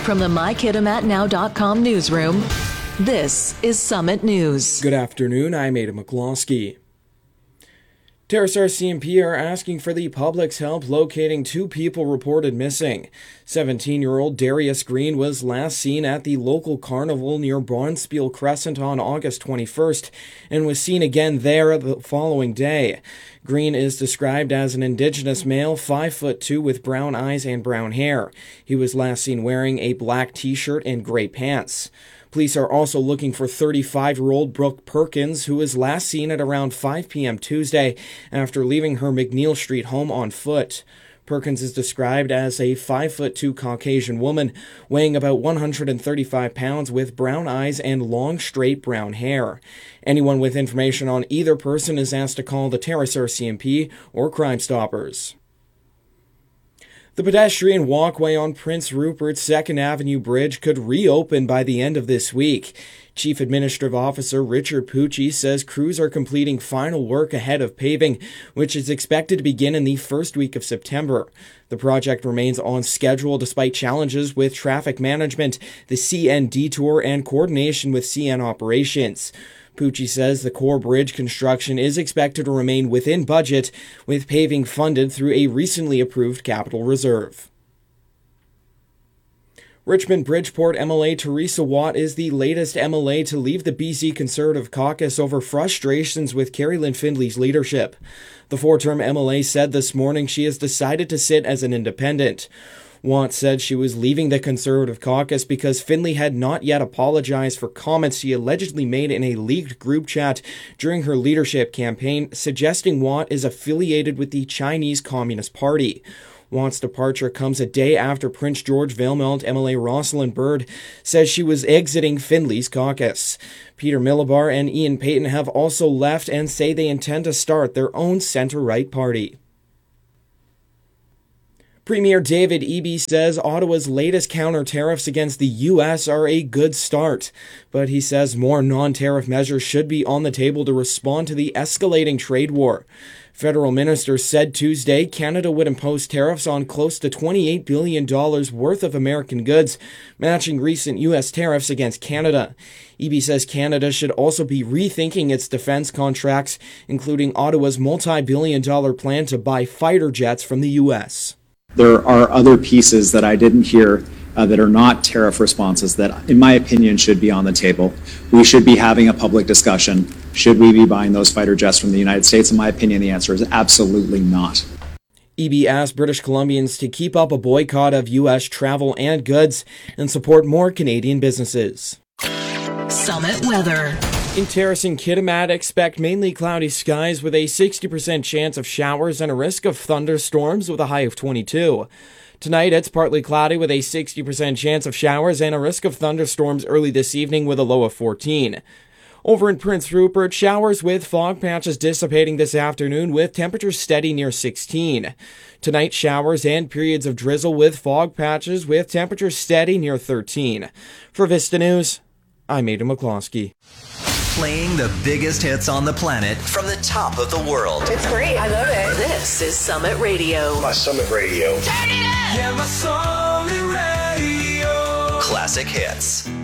From the MyKittamatNow.com newsroom, this is Summit News. Good afternoon, I'm Ada McCloskey. Terrace RCMP are asking for the public's help locating two people reported missing. 17-year-old Darius Green was last seen at the local carnival near Bonspiel Crescent on August 21st and was seen again there the following day. Green is described as an Indigenous male, 5'2" with brown eyes and brown hair. He was last seen wearing a black t-shirt and gray pants. Police are also looking for 35-year-old Brooke Perkins, who was last seen at around 5 p.m. Tuesday after leaving her McNeil Street home on foot. Perkins is described as a 5'2" Caucasian woman, weighing about 135 pounds with brown eyes and long, straight brown hair. Anyone with information on either person is asked to call the Terrace RCMP or Crime Stoppers. The pedestrian walkway on Prince Rupert's 2nd Avenue Bridge could reopen by the end of this week. Chief Administrative Officer Richard Pucci says crews are completing final work ahead of paving, which is expected to begin in the first week of September. The project remains on schedule despite challenges with traffic management, the CN detour, and coordination with CN operations. Pucci says the core bridge construction is expected to remain within budget, with paving funded through a recently approved capital reserve. Richmond-Bridgeport MLA Teresa Watt is the latest MLA to leave the BC Conservative Caucus over frustrations with Kerry-Lynne Findlay's leadership. The four-term MLA said this morning she has decided to sit as an independent. Watt said she was leaving the Conservative Caucus because Findlay had not yet apologized for comments she allegedly made in a leaked group chat during her leadership campaign, suggesting Watt is affiliated with the Chinese Communist Party. Watt's departure comes a day after Prince George Valemount MLA Rosalind Bird says she was exiting Findlay's caucus. Peter Millibar and Ian Payton have also left and say they intend to start their own centre-right party. Premier David Eby says Ottawa's latest counter-tariffs against the U.S. are a good start, but he says more non-tariff measures should be on the table to respond to the escalating trade war. Federal ministers said Tuesday Canada would impose tariffs on close to $28 billion worth of American goods, matching recent U.S. tariffs against Canada. Eby says Canada should also be rethinking its defense contracts, including Ottawa's multi-billion-dollar plan to buy fighter jets from the U.S. There are other pieces that I didn't hear that are not tariff responses that, in my opinion, should be on the table. We should be having a public discussion. Should we be buying those fighter jets from the United States? In my opinion, the answer is absolutely not. Eby asked British Columbians to keep up a boycott of U.S. travel and goods and support more Canadian businesses. Summit weather. In Terrace and Kitimat, expect mainly cloudy skies with a 60% chance of showers and a risk of thunderstorms with a high of 22. Tonight, it's partly cloudy with a 60% chance of showers and a risk of thunderstorms early this evening with a low of 14. Over in Prince Rupert, showers with fog patches dissipating this afternoon with temperatures steady near 16. Tonight, showers and periods of drizzle with fog patches with temperatures steady near 13. For Vista News, I'm Ada McCloskey. Playing the biggest hits on the planet from the top of the world. It's great. I love it. This is Summit Radio. My Summit Radio. Turn it up! Yeah, my Summit Radio. Classic hits.